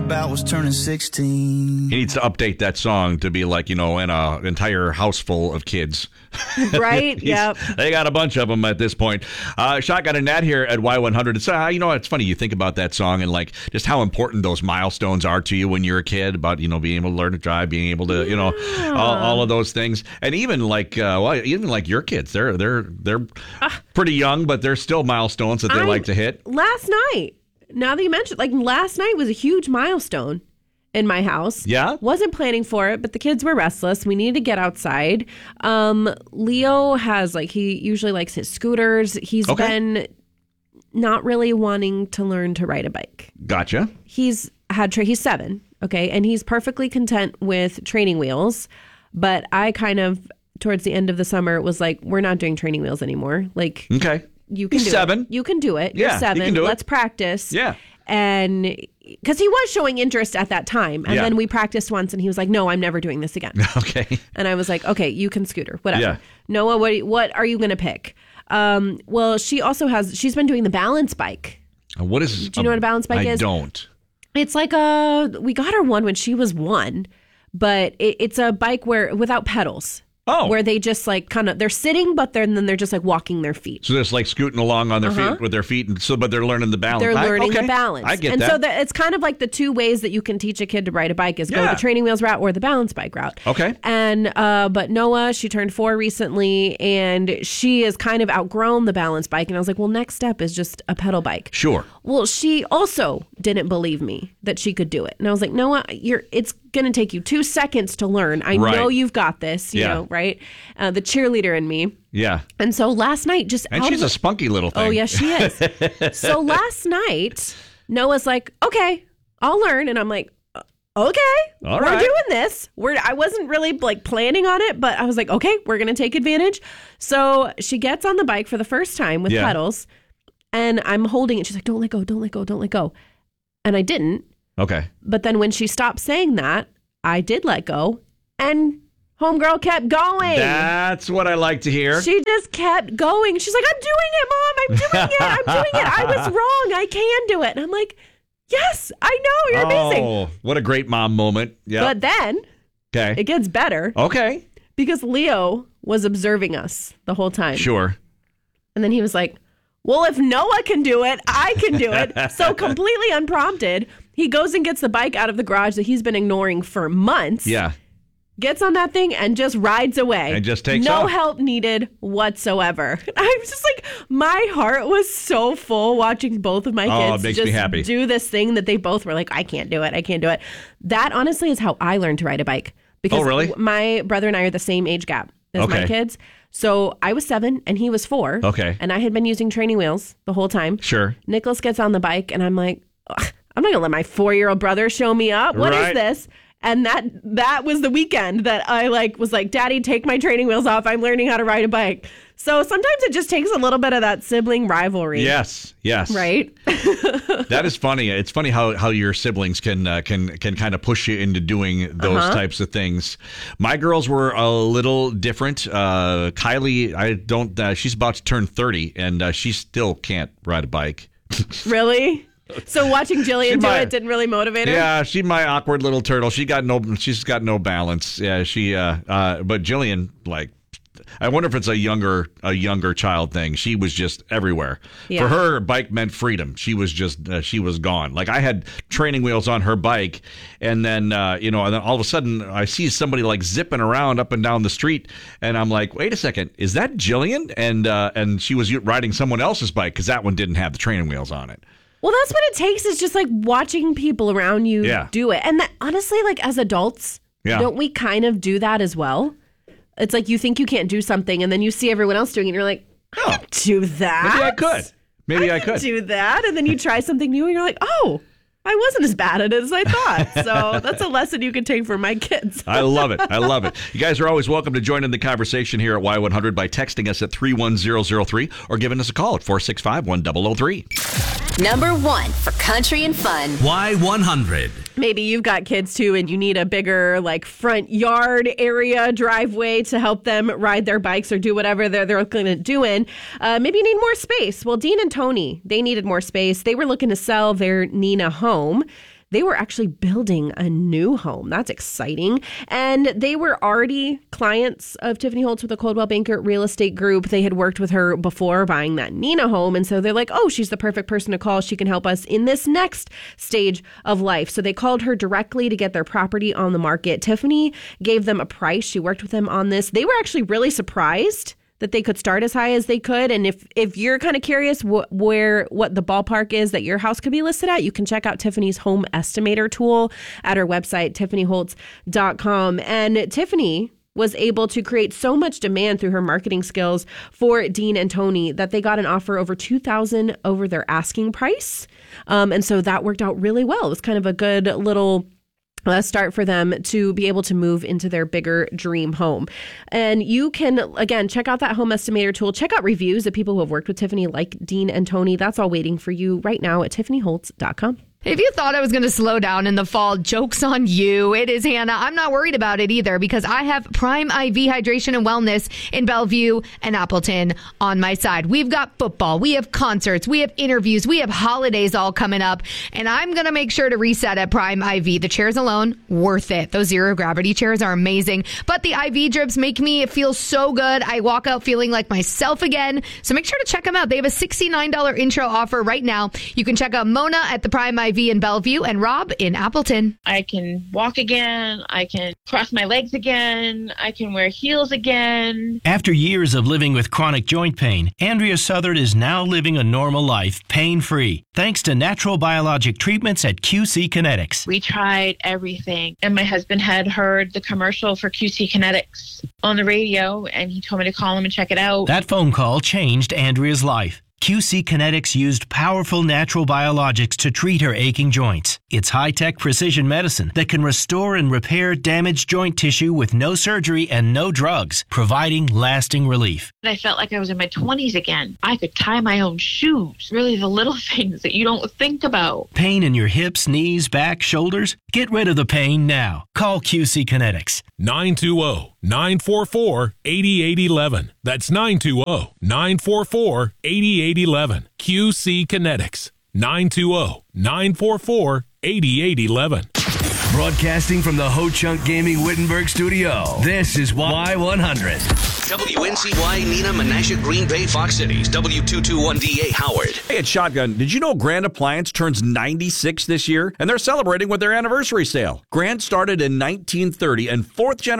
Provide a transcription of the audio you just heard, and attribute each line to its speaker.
Speaker 1: about was turning 16.
Speaker 2: He needs to update that song to be like, in an entire house full of kids.
Speaker 3: Right? Yep.
Speaker 2: They got a bunch of them at this point. Shotgun and Nat here at Y100. It's, it's funny. You think about that song and like just how important those milestones are to you when you're a kid about, being able to learn to drive, being able to, all of those things. And even like your kids, they're pretty young, but they're still milestones that they like to hit.
Speaker 3: Last night, now that you mentioned, last night was a huge milestone in my house.
Speaker 2: Yeah?
Speaker 3: Wasn't planning for it, but the kids were restless. We needed to get outside. Leo has, he usually likes his scooters. He's been not really wanting to learn to ride a bike.
Speaker 2: Gotcha.
Speaker 3: He's 7, okay? And he's perfectly content with training wheels. But I kind of, towards the end of the summer, was like, we're not doing training wheels anymore.
Speaker 2: Okay.
Speaker 3: You can
Speaker 2: He's
Speaker 3: do
Speaker 2: 7.
Speaker 3: It. You can do it.
Speaker 2: Yeah,
Speaker 3: You're 7.
Speaker 2: you can do it.
Speaker 3: Let's practice.
Speaker 2: Yeah.
Speaker 3: And because he was showing interest at that time. And then we practiced once and he was like, no, I'm never doing this again.
Speaker 2: Okay.
Speaker 3: And I was like, okay, you can scooter, whatever.
Speaker 2: Yeah.
Speaker 3: Noah, what are you going to pick? Well, she's been doing the balance bike.
Speaker 2: What is?
Speaker 3: Do you know what a balance bike is?
Speaker 2: I don't.
Speaker 3: It's like we got her one when she was 1, but it's a bike without pedals.
Speaker 2: Oh.
Speaker 3: Where they just they're sitting, but then they're just walking their feet.
Speaker 2: So they're just scooting along on their feet with their feet, but they're learning the balance.
Speaker 3: They're learning the balance.
Speaker 2: I get
Speaker 3: and
Speaker 2: that.
Speaker 3: And so it's kind of like the two ways that you can teach a kid to ride a bike is go
Speaker 2: Yeah.
Speaker 3: the training wheels route or the balance bike route.
Speaker 2: Okay.
Speaker 3: And but Noah, she turned 4 recently, and she has kind of outgrown the balance bike. And I was like, well, next step is just a pedal bike.
Speaker 2: Sure.
Speaker 3: Well, she also didn't believe me that she could do it. And I was like, Noah, it's going to take you 2 seconds to learn. I know you've got this, you know, right? The cheerleader in me.
Speaker 2: Yeah.
Speaker 3: And so last night,
Speaker 2: and she's a spunky little thing.
Speaker 3: Oh, yes, she is. So last night, Noah's like, okay, I'll learn. And I'm like, okay,
Speaker 2: all
Speaker 3: we're
Speaker 2: right.
Speaker 3: doing this. I wasn't really planning on it, but I was like, okay, we're going to take advantage. So she gets on the bike for the first time with pedals, and I'm holding it. She's like, don't let go, don't let go, don't let go. And I didn't.
Speaker 2: Okay.
Speaker 3: But then when she stopped saying that, I did let go, and homegirl kept going.
Speaker 2: That's what I like to hear.
Speaker 3: She just kept going. She's like, I'm doing it, Mom. I'm doing it. I'm doing it. I was wrong. I can do it. And I'm like, yes, I know. You're amazing.
Speaker 2: Oh, what a great mom moment. Yeah.
Speaker 3: But then it gets better.
Speaker 2: Okay.
Speaker 3: Because Leo was observing us the whole time.
Speaker 2: Sure.
Speaker 3: And then he was like, well, if Noah can do it, I can do it. So completely unprompted, he goes and gets the bike out of the garage that he's been ignoring for months.
Speaker 2: Yeah.
Speaker 3: Gets on that thing and just rides away.
Speaker 2: And just takes
Speaker 3: no
Speaker 2: off.
Speaker 3: help needed whatsoever. I'm just like, my heart was so full watching both of my kids
Speaker 2: it makes
Speaker 3: just
Speaker 2: me happy.
Speaker 3: do this thing that they both were like, I can't do it. I can't do it. That honestly is how I learned to ride a bike. Because
Speaker 2: really?
Speaker 3: My brother and I are the same age gap as my kids. So I was 7 and he was 4.
Speaker 2: Okay.
Speaker 3: And I had been using training wheels the whole time.
Speaker 2: Sure.
Speaker 3: Nicholas gets on the bike and I'm like, I'm not going to let my 4-year-old brother show me up. What is this? And that was the weekend that I was like, Daddy, take my training wheels off. I'm learning how to ride a bike. So sometimes it just takes a little bit of that sibling rivalry.
Speaker 2: Yes.
Speaker 3: Right?
Speaker 2: That is funny. It's funny how your siblings can kind of push you into doing those types of things. My girls were a little different. Kylie, she's about to turn 30 and she still can't ride a bike.
Speaker 3: Really? So watching Jillian do it didn't really motivate her?
Speaker 2: Yeah, she's my awkward little turtle. She's got no balance. Yeah, but Jillian, I wonder if it's a younger child thing. She was just everywhere. Yeah. For her, bike meant freedom. She was she was gone. I had training wheels on her bike, and then and then all of a sudden I see somebody zipping around up and down the street, and I'm like, wait a second, is that Jillian? And she was riding someone else's bike because that one didn't have the training wheels on it.
Speaker 3: Well, that's what it takes is just watching people around you do it. And that, honestly, as adults, don't we kind of do that as well? It's you think you can't do something and then you see everyone else doing it and you're like, I can't do that.
Speaker 2: Maybe I could. Maybe I could
Speaker 3: do that. And then you try something new and you're like, oh, I wasn't as bad at it as I thought. So that's a lesson you can take from my kids.
Speaker 2: I love it. I love it. You guys are always welcome to join in the conversation here at Y100 by texting us at 31003 or giving us a call at 465-1003.
Speaker 4: Number 1 for country and fun.
Speaker 5: Y100.
Speaker 3: Maybe you've got kids too and you need a bigger front yard area, driveway to help them ride their bikes or do whatever they're looking at doing. Maybe you need more space. Well, Dean and Tony, they needed more space. They were looking to sell their Nina home. they were actually building a new home. That's exciting. And they were already clients of Tiffany Holtz with the Coldwell Banker Real Estate Group. They had worked with her before buying that Nina home. And so they're like, oh, she's the perfect person to call. She can help us in this next stage of life. So they called her directly to get their property on the market. Tiffany gave them a price. She worked with them on this. They were actually really surprised that they could start as high as they could. And if you're kind of curious what the ballpark is that your house could be listed at, you can check out Tiffany's home estimator tool at her website, tiffanyholtz.com. And Tiffany was able to create so much demand through her marketing skills for Dean and Tony that they got an offer over $2,000 over their asking price. And so that worked out really well. It was kind of a good little start for them to be able to move into their bigger dream home. And you can, again, check out that home estimator tool. Check out reviews of people who have worked with Tiffany, like Dean and Tony. That's all waiting for you right now at tiffanyholtz.com.
Speaker 1: If you thought I was going to slow down in the fall, joke's on you. It is Hannah. I'm not worried about it either because I have Prime IV Hydration and Wellness in Bellevue and Appleton on my side. We've got football. We have concerts. We have interviews. We have holidays all coming up. And I'm going to make sure to reset at Prime IV. The chairs alone, worth it. Those zero gravity chairs are amazing. But the IV drips make me feel so good. I walk out feeling like myself again. So make sure to check them out. They have a $69 intro offer right now. You can check out Mona at the Prime IV in Bellevue and Rob in Appleton.
Speaker 5: I can walk again. I can cross my legs again. I can wear heels again.
Speaker 6: After years of living with chronic joint pain, Andrea Southard is now living a normal life, pain-free, thanks to natural biologic treatments at QC Kinetics.
Speaker 5: We tried everything, and my husband had heard the commercial for QC Kinetics on the radio, and he told me to call him and check it out.
Speaker 6: That phone call changed Andrea's life. QC Kinetics used powerful natural biologics to treat her aching joints. It's high-tech precision medicine that can restore and repair damaged joint tissue with no surgery and no drugs, providing lasting relief.
Speaker 5: I felt like I was in my 20s again. I could tie my own shoes. Really the little things that you don't think about.
Speaker 6: Pain in your hips, knees, back, shoulders? Get rid of the pain now. Call QC Kinetics.
Speaker 7: 920-944-8811. That's 920-944-8811. QC Kinetics. 920-944-8811.
Speaker 8: Broadcasting from the Ho Chunk Gaming Wittenberg studio, this is Y100.
Speaker 9: WNCY, Nina, Menasha, Green Bay, Fox Cities, W221DA, Howard.
Speaker 2: Hey, it's Shotgun. Did you know Grand Appliance turns 96 this year? And they're celebrating with their anniversary sale. Grand started in 1930 and fourth generation